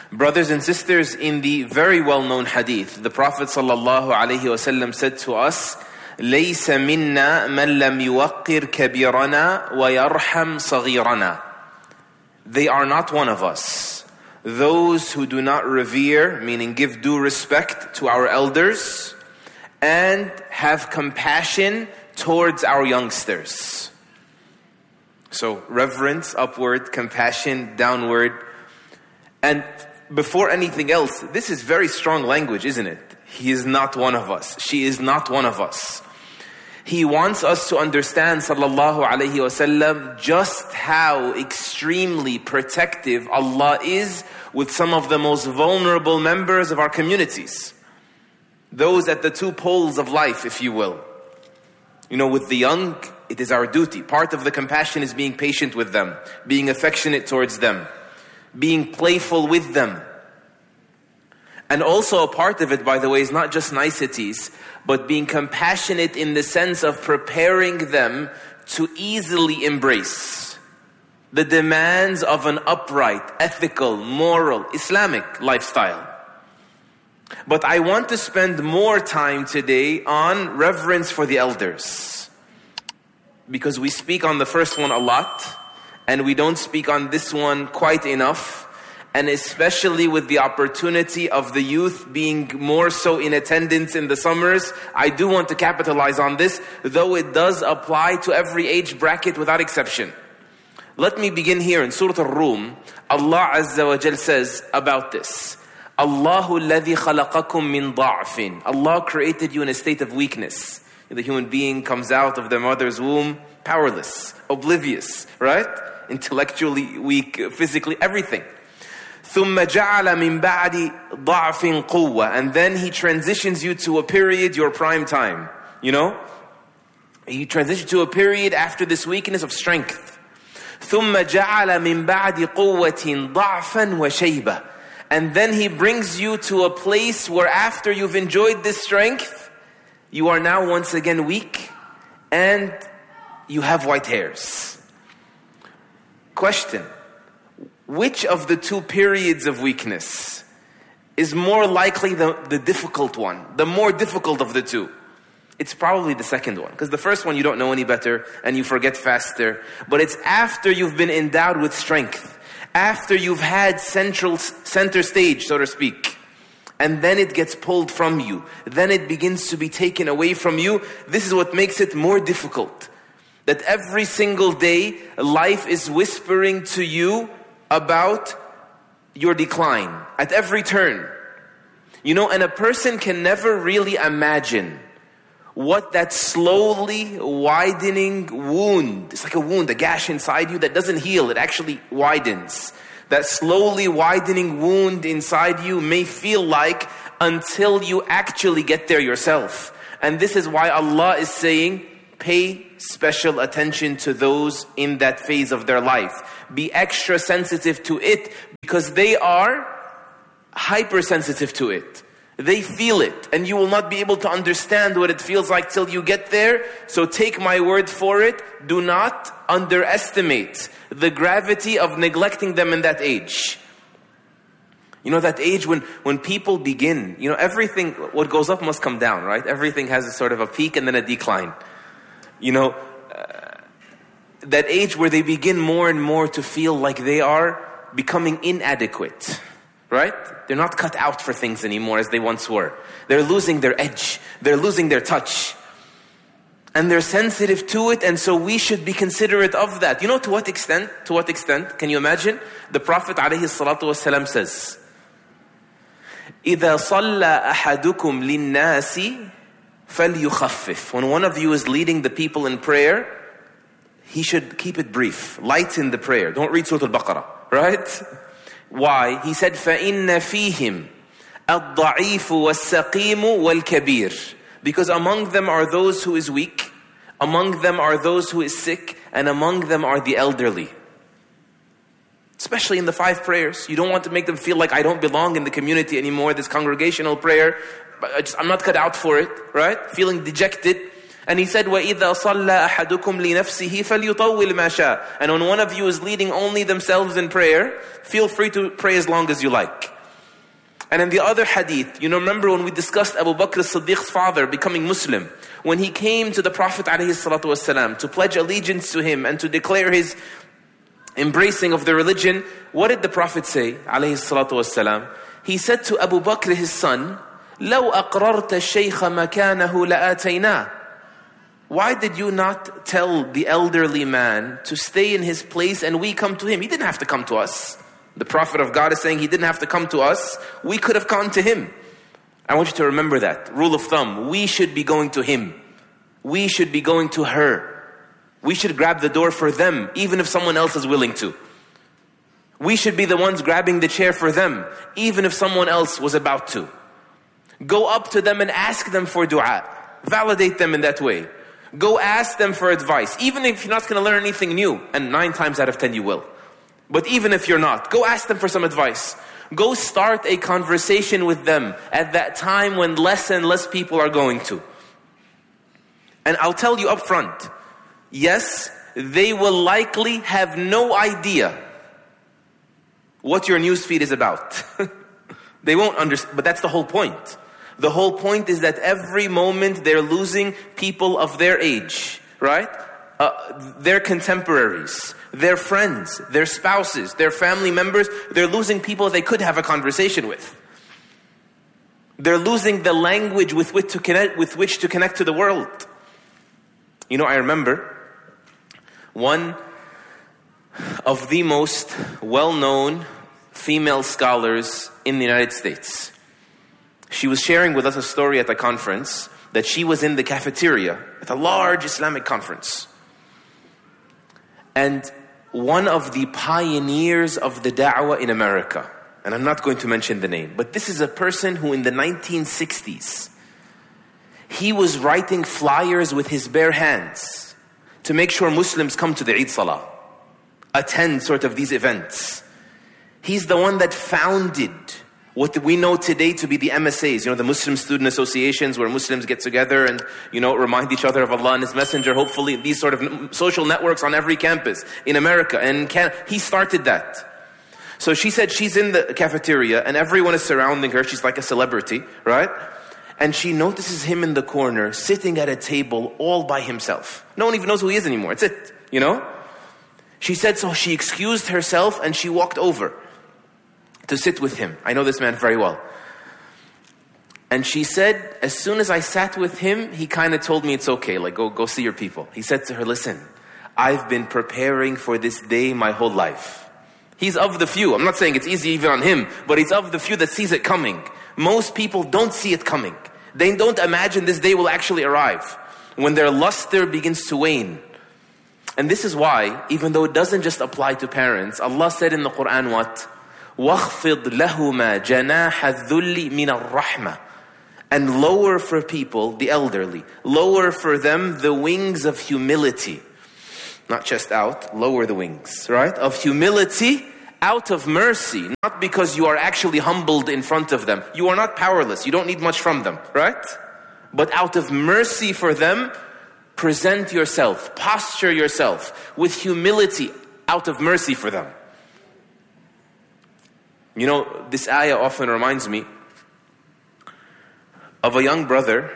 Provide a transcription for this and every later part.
Brothers and sisters, in the very well-known hadith, the Prophet ﷺ said to us, لَيْسَ مِنَّا مَنْ لَمْ يُوَقِّرْ كَبِيرَنَا وَيَرْحَمْ صَغِيرَنَا. They are not one of us, those who do not revere, meaning give due respect to our elders, and have compassion towards our youngsters. So reverence upward, compassion downward. And before anything else, this is very strong language, isn't it? He is not one of us. She is not one of us. He wants us to understand, sallallahu alayhi wasallam, just how extremely protective Allah is with some of the most vulnerable members of our communities. Those at the two poles of life, if you will. With the young, it is our duty. Part of the compassion is being patient with them, being affectionate towards them, being playful with them. And also a part of it, by the way, is not just niceties, but being compassionate in the sense of preparing them to easily embrace the demands of an upright, ethical, moral, Islamic lifestyle. But I want to spend more time today on reverence for the elders. Because we speak on the first one a lot, and we don't speak on this one quite enough. And especially with the opportunity of the youth being more so in attendance in the summers, I do want to capitalize on this, though it does apply to every age bracket without exception. Let me begin here in Surah Ar-Rum. Allah Azza wa Jal says about this, Allahu alladhi khalaqakum min da'fin. Allah created you in a state of weakness. The human being comes out of their mother's womb powerless, oblivious, right? Intellectually weak, physically, everything. ثُمَّ جَعَلَ مِن بَعْدِ ضَعْفٍ قُوَّةٍ. And then He transitions you to a period, your prime time. He transitions to a period after this weakness of strength. ثُمَّ جَعَلَ مِن بَعْدِ قُوَّةٍ ضَعْفًا وَشَيْبًا. And then He brings you to a place where after you've enjoyed this strength, you are now once again weak and you have white hairs. Question. Which of the two periods of weakness is more likely the difficult one, the more difficult of the two? It's probably the second one, because the first one you don't know any better and you forget faster. But it's after you've been endowed with strength, after you've had center stage, so to speak, and then it gets pulled from you, then it begins to be taken away from you. This is what makes it more difficult. That every single day, life is whispering to you about your decline at every turn. And a person can never really imagine what that slowly widening wound, it's like a wound, a gash inside you that doesn't heal, it actually widens. That slowly widening wound inside you may feel like until you actually get there yourself. And this is why Allah is saying, pay special attention to those in that phase of their life. Be extra sensitive to it because they are hypersensitive to it. They feel it and you will not be able to understand what it feels like till you get there. So take my word for it. Do not underestimate the gravity of neglecting them in that age. That age when people begin, everything, what goes up must come down, right? Everything has a sort of a peak and then a decline. That age where they begin more and more to feel like they are becoming inadequate, right? They're not cut out for things anymore as they once were. They're losing their edge. They're losing their touch. And they're sensitive to it, and so we should be considerate of that. To what extent? To what extent? Can you imagine? The Prophet ﷺ says, إِذَا صَلَّى أَحَدُكُمْ لِلنَّاسِ فَلْيُخَفِّفْ. When one of you is leading the people in prayer, he should keep it brief. Lighten the prayer. Don't read Surah Al-Baqarah, right? Why? He said, فَإِنَّ فِيهِمْ الضَّعِيفُ وَالسَّقِيمُ وَالْكَبِيرُ. Because among them are those who is weak, among them are those who is sick, and among them are the elderly. Especially in the 5 prayers. You don't want to make them feel like I don't belong in the community anymore, this congregational prayer. I'm not cut out for it, right? Feeling dejected. And he said, وَإِذَا صَلَّى أَحَدُكُمْ لِنَفْسِهِ فَلْيُطَوِّلْ مَا شَاءَ. And when one of you is leading only themselves in prayer, feel free to pray as long as you like. And in the other hadith, remember when we discussed Abu Bakr as-Siddiq's father becoming Muslim, when he came to the Prophet ﷺ to pledge allegiance to him and to declare his embracing of the religion, what did the Prophet say ﷺ? He said to Abu Bakr, his son, لَوْ أَقْرَرْتَ الشَّيْخَ مَكَانَهُ لَآتَيْنَاهُ. Why did you not tell the elderly man to stay in his place and we come to him? He didn't have to come to us. The Prophet of God is saying he didn't have to come to us. We could have gone to him. I want you to remember that. Rule of thumb, we should be going to him. We should be going to her. We should grab the door for them, even if someone else is willing to. We should be the ones grabbing the chair for them, even if someone else was about to. Go up to them and ask them for dua. Validate them in that way. Go ask them for advice, even if you're not going to learn anything new. And 9 times out of 10 you will. But even if you're not, go ask them for some advice. Go start a conversation with them at that time when less and less people are going to. And I'll tell you up front, yes, they will likely have no idea what your newsfeed is about. They won't understand, but that's the whole point. The whole point is that every moment they're losing people of their age, right? Their contemporaries, their friends, their spouses, their family members. They're losing people they could have a conversation with. They're losing the language with which to connect to the world. I remember one of the most well-known female scholars in the United States. She was sharing with us a story at a conference that she was in the cafeteria at a large Islamic conference. And one of the pioneers of the da'wah in America, and I'm not going to mention the name, but this is a person who in the 1960s, he was writing flyers with his bare hands to make sure Muslims come to the Eid Salah, attend sort of these events. He's the one that founded what we know today to be the MSAs, the Muslim Student Associations, where Muslims get together and, remind each other of Allah and His Messenger. Hopefully, these sort of social networks on every campus in America. And he started that. So she said she's in the cafeteria and everyone is surrounding her. She's like a celebrity, right? And she notices him in the corner, sitting at a table all by himself. No one even knows who he is anymore. It's it, She said, so she excused herself and she walked over to sit with him. I know this man very well. And she said, as soon as I sat with him, he kind of told me it's okay, like go see your people. He said to her, listen, I've been preparing for this day my whole life. He's of the few. I'm not saying it's easy even on him, but he's of the few that sees it coming. Most people don't see it coming. They don't imagine this day will actually arrive, when their luster begins to wane. And this is why, even though it doesn't just apply to parents, Allah said in the Quran what? وَاخْفِضْ لَهُمَا جَنَاحَ الذُّلِّ مِنَ الرَّحْمَةِ. And lower for people, the elderly, lower for them the wings of humility. Not chest out, lower the wings, right? Of humility out of mercy. Not because you are actually humbled in front of them. You are not powerless. You don't need much from them, right? But out of mercy for them, present yourself, posture yourself with humility out of mercy for them. This ayah often reminds me of a young brother,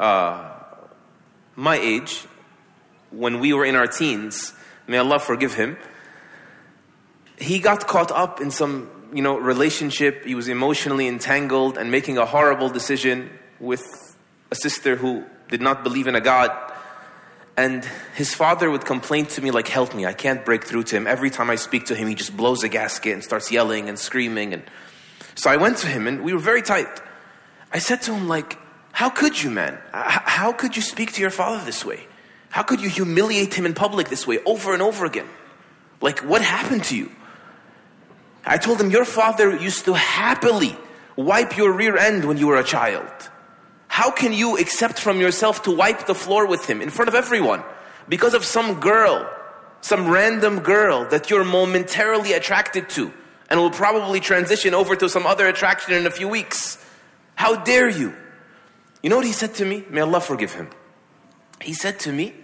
my age, when we were in our teens. May Allah forgive him. He got caught up in some, relationship. He was emotionally entangled and making a horrible decision with a sister who did not believe in a God. And his father would complain to me like, help me, I can't break through to him. Every time I speak to him, he just blows a gasket and starts yelling and screaming. And so I went to him and we were very tight. I said to him like, how could you, man? How could you speak to your father this way? How could you humiliate him in public this way over and over again? Like, what happened to you? I told him, your father used to happily wipe your rear end when you were a child. How can you accept from yourself to wipe the floor with him in front of everyone because of some girl, some random girl that you're momentarily attracted to and will probably transition over to some other attraction in a few weeks? How dare you? You know what he said to me? May Allah forgive him. He said to me,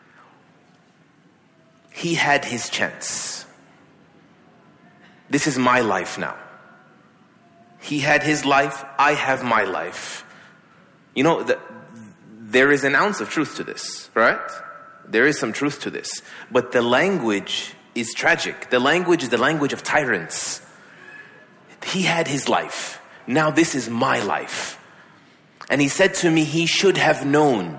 he had his chance. This is my life now. He had his life, I have my life. You know, there is an ounce of truth to this, right? There is some truth to this. But the language is tragic. The language is the language of tyrants. He had his life. Now this is my life. And he said to me, he should have known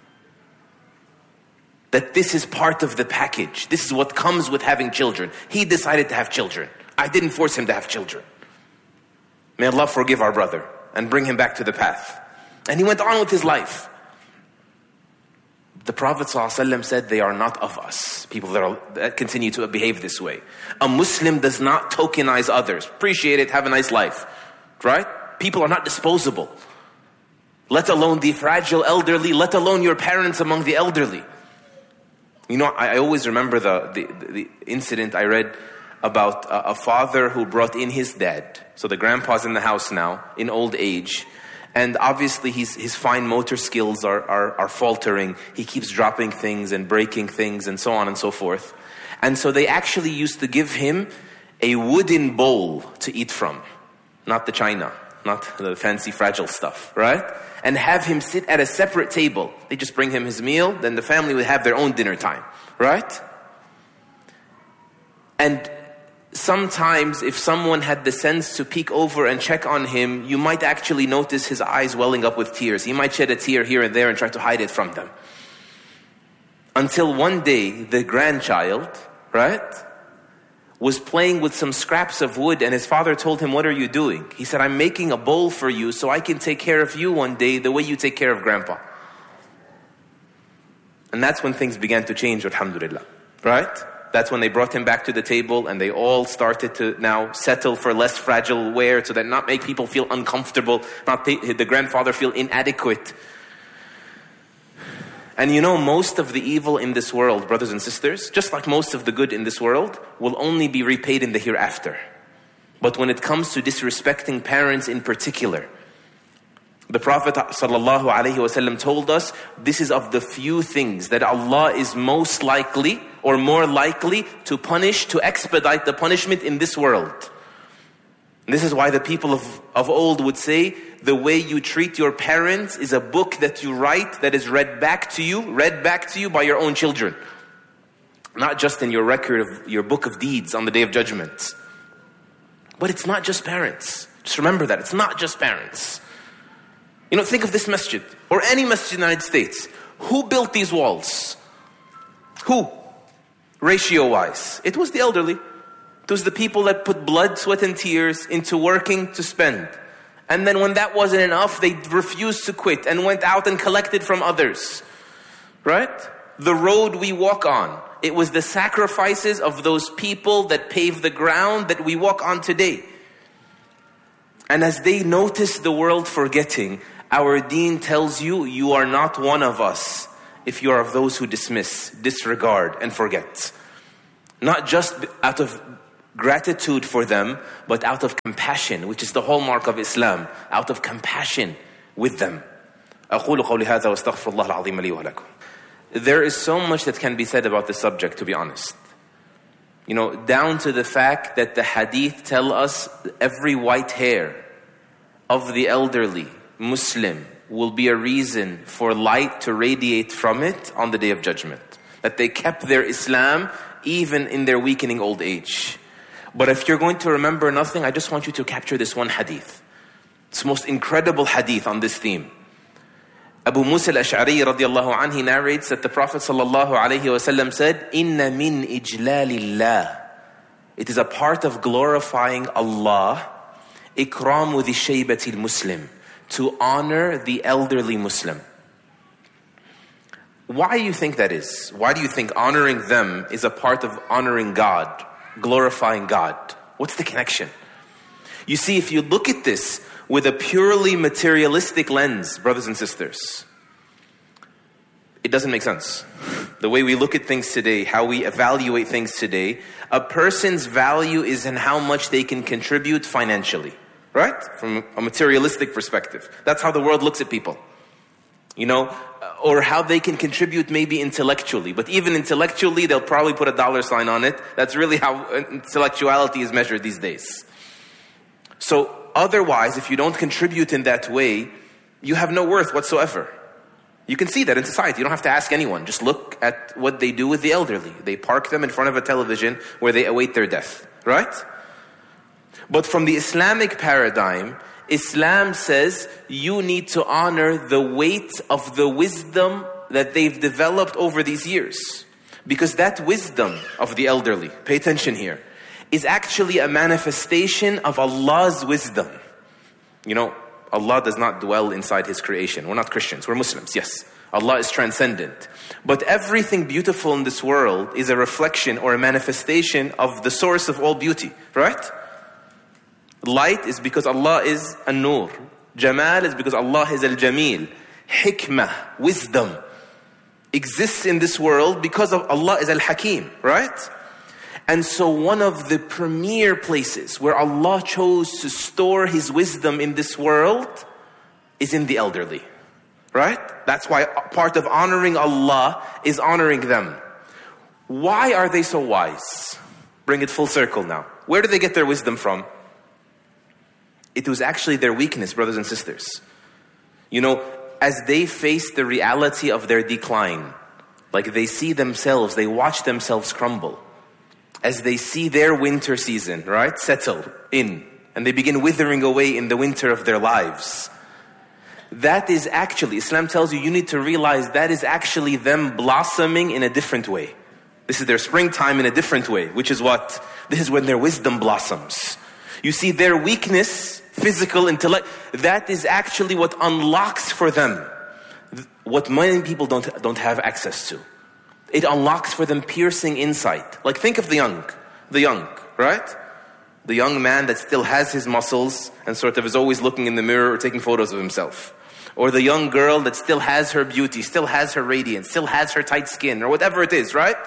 that this is part of the package. This is what comes with having children. He decided to have children. I didn't force him to have children. May Allah forgive our brother and bring him back to the path. And he went on with his life. The Prophet ﷺ said they are not of us. People that continue to behave this way. A Muslim does not tokenize others. Appreciate it, have a nice life. Right? People are not disposable. Let alone the fragile elderly, let alone your parents among the elderly. You know, I always remember the incident I read about a father who brought in his dad. So the grandpa's in the house now, in old age. And obviously his fine motor skills are faltering. He keeps dropping things and breaking things and so on and so forth. And so they actually used to give him a wooden bowl to eat from. Not the china, not the fancy fragile stuff, right? And have him sit at a separate table. They just bring him his meal, then the family would have their own dinner time, right? And sometimes if someone had the sense to peek over and check on him, you might actually notice his eyes welling up with tears. He might shed a tear here and there and try to hide it from them. Until one day, the grandchild, right, was playing with some scraps of wood, and his father told him, what are you doing? He said, I'm making a bowl for you so I can take care of you one day the way you take care of grandpa. And that's when things began to change, alhamdulillah, right? That's when they brought him back to the table and they all started to now settle for less fragile ware so that not make people feel uncomfortable, not the grandfather feel inadequate. And you know, most of the evil in this world, brothers and sisters, just like most of the good in this world, will only be repaid in the hereafter. But when it comes to disrespecting parents in particular, the Prophet ﷺ told us, this is of the few things that Allah is most likely or more likely to punish, to expedite the punishment in this world. And this is why the people of old would say, the way you treat your parents is a book that you write that is read back to you by your own children. Not just in your record of your book of deeds on the Day of Judgment. But it's not just parents. Just remember that, it's not just parents. You know, think of this masjid, or any masjid in the United States. Who built these walls? Who? Ratio-wise. It was the elderly. It was the people that put blood, sweat and tears into working to spend. And then when that wasn't enough, they refused to quit and went out and collected from others. Right? The road we walk on, it was the sacrifices of those people that paved the ground that we walk on today. And as they notice the world forgetting, our deen tells you, you are not one of us if you are of those who dismiss, disregard, and forget. Not just out of gratitude for them, but out of compassion, which is the hallmark of Islam, out of compassion with them. There is so much that can be said about this subject, to be honest. You know, down to the fact that the hadith tell us every white hair of the elderly Muslim will be a reason for light to radiate from it on the Day of Judgment. That they kept their Islam even in their weakening old age. But if you're going to remember nothing, I just want you to capture this one hadith. It's the most incredible hadith on this theme. Abu Musa al-Ash'ari radiallahu anhu, he narrates that the Prophet sallallahu alayhi wasallam said, Inna min ijlalillah. It is a part of glorifying Allah, ikramu di shaybatil Muslim, to honor the elderly Muslim. Why do you think that is? Why do you think honoring them is a part of honoring God, glorifying God? What's the connection? You see, if you look at this with a purely materialistic lens, brothers and sisters, it doesn't make sense. The way we look at things today, how we evaluate things today, a person's value is in how much they can contribute financially, right? From a materialistic perspective. That's how the world looks at people. You know, or how they can contribute maybe intellectually. But even intellectually, they'll probably put a $sign on it. That's really how intellectuality is measured these days. So otherwise, if you don't contribute in that way, you have no worth whatsoever. You can see that in society. You don't have to ask anyone. Just look at what they do with the elderly. They park them in front of a television where they await their death, right? But from the Islamic paradigm, Islam says you need to honor the weight of the wisdom that they've developed over these years. Because that wisdom of the elderly, pay attention here, is actually a manifestation of Allah's wisdom. You know, Allah does not dwell inside His creation. We're not Christians, we're Muslims, yes. Allah is transcendent. But everything beautiful in this world is a reflection or a manifestation of the source of all beauty, right? Light is because Allah is An-Nur. Jamal is because Allah is Al-Jamil. Hikmah, wisdom, exists in this world because of Allah is Al-Hakim, right? And so one of the premier places where Allah chose to store His wisdom in this world is in the elderly, right? That's why part of honoring Allah is honoring them. Why are they so wise? Bring it full circle now. Where do they get their wisdom from? It was actually their weakness, brothers and sisters. You know, as they face the reality of their decline, like they see themselves, they watch themselves crumble. As they see their winter season, right, settle in, and they begin withering away in the winter of their lives. That is actually, Islam tells you need to realize that is actually them blossoming in a different way. This is their springtime in a different way, which is what? This is when their wisdom blossoms. You see, their weakness, physical, intellect, that is actually what unlocks for them what many people don't have access to. It unlocks for them piercing insight. Like think of the young, right? The young man that still has his muscles and sort of is always looking in the mirror or taking photos of himself. Or the young girl that still has her beauty, still has her radiance, still has her tight skin, or whatever it is, right?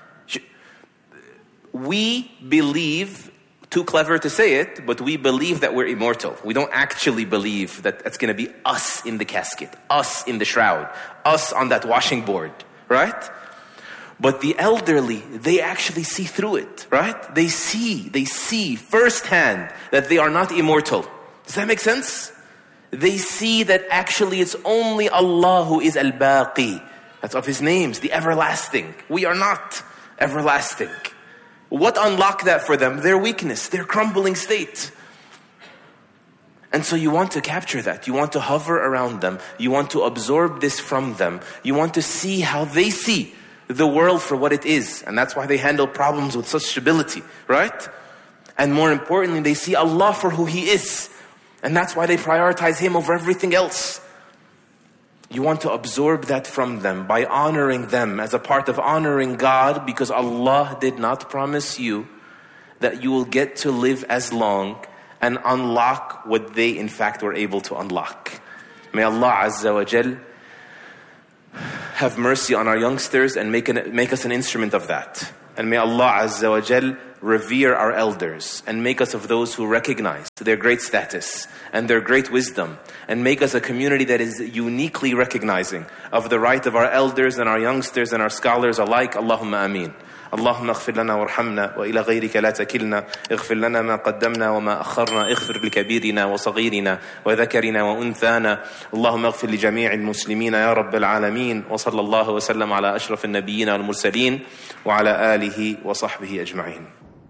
We believe, too clever to say it, but we believe that we're immortal. We don't actually believe that it's going to be us in the casket, us in the shroud, us on that washing board, right? But the elderly, they actually see through it, right? They see firsthand that they are not immortal. Does that make sense? They see that actually it's only Allah who is Al-Baqi. That's of His names, the everlasting. We are not everlasting. What unlocked that for them? Their weakness, their crumbling state. And so you want to capture that. You want to hover around them. You want to absorb this from them. You want to see how they see the world for what it is. And that's why they handle problems with such stability, right? And more importantly, they see Allah for who He is. And that's why they prioritize Him over everything else. You want to absorb that from them by honoring them as a part of honoring God, because Allah did not promise you that you will get to live as long and unlock what they in fact were able to unlock. May Allah Azza wa Jal have mercy on our youngsters and make us an instrument of that. And may Allah Azza wa Jal revere our elders and make us of those who recognize their great status and their great wisdom, and make us a community that is uniquely recognizing of the right of our elders and our youngsters and our scholars alike. Allahumma ameen. اللهم اغفر لنا وارحمنا وإلى غيرك لا تكلنا اغفر لنا ما قدمنا وما أخرنا اغفر لكبيرنا وصغيرنا وذكرنا وأنثانا اللهم اغفر لجميع المسلمين يا رب العالمين وصلى الله وسلم على أشرف النبيين والمرسلين وعلى آله وصحبه أجمعين.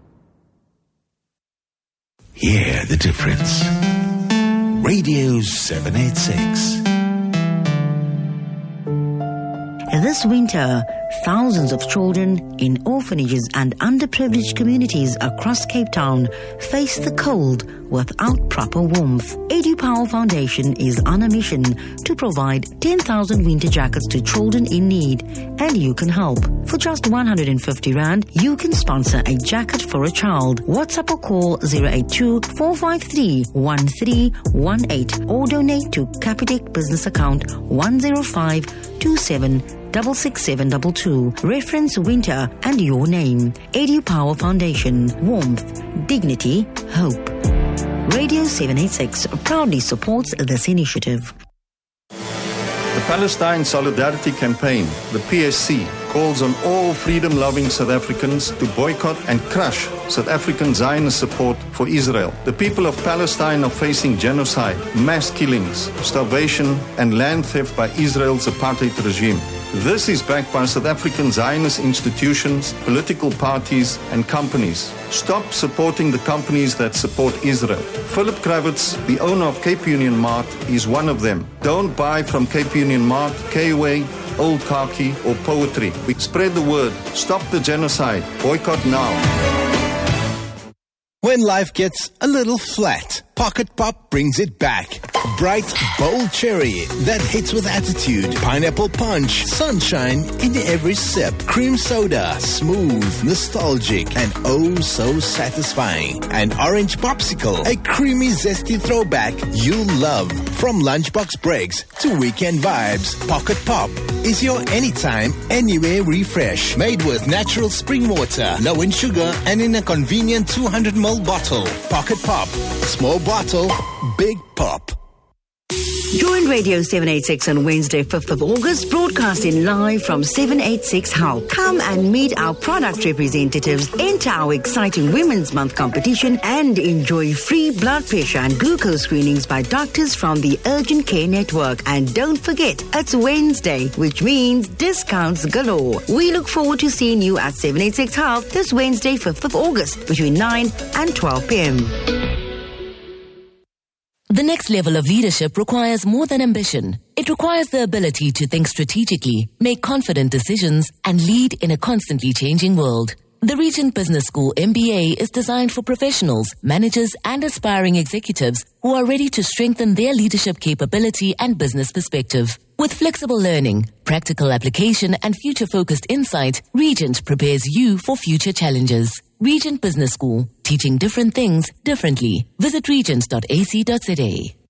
Hear the difference. Radio 786. This winter, thousands of children in orphanages and underprivileged communities across Cape Town face the cold without proper warmth. EduPower Foundation is on a mission to provide 10,000 winter jackets to children in need, and you can help. For just 150 Rand, you can sponsor a jacket for a child. WhatsApp or call 082-453-1318 or donate to Capitec business account 10527666722. Reference winter and your name. EduPower Foundation. Warmth, dignity, hope. Radio 786 proudly supports this initiative. The Palestine Solidarity Campaign, the PSC, calls on all freedom-loving South Africans to boycott and crush South African Zionist support for Israel. The people of Palestine are facing genocide, mass killings, starvation, and land theft by Israel's apartheid regime. This is backed by South African Zionist institutions, political parties, and companies. Stop supporting the companies that support Israel. Philip Kravitz, the owner of Cape Union Mart, is one of them. Don't buy from Cape Union Mart, K-Way, Old Khaki, or Poetry. We spread the word. Stop the genocide. Boycott now. When life gets a little flat, Pocket Pop brings it back. Bright, bold cherry that hits with attitude. Pineapple punch, sunshine in every sip. Cream soda, smooth, nostalgic, and oh so satisfying. And orange popsicle, a creamy, zesty throwback you'll love. From lunchbox breaks to weekend vibes, Pocket Pop is your anytime, anywhere refresh. Made with natural spring water, low in sugar, and in a convenient 200ml bottle. Pocket Pop. Small bottle, big pop. Join Radio 786 on Wednesday, 5th of August, broadcasting live from 786 Hull. Come and meet our product representatives, enter our exciting Women's Month competition, and enjoy free blood pressure and glucose screenings by doctors from the Urgent Care Network. And don't forget, it's Wednesday, which means discounts galore. We look forward to seeing you at 786 Hull this Wednesday, 5th of August, between 9 and 12 p.m. The next level of leadership requires more than ambition. It requires the ability to think strategically, make confident decisions, and lead in a constantly changing world. The Regent Business School MBA is designed for professionals, managers, and aspiring executives who are ready to strengthen their leadership capability and business perspective. With flexible learning, practical application, and future-focused insight, Regent prepares you for future challenges. Regent Business School, teaching different things differently. Visit regent.ac.za.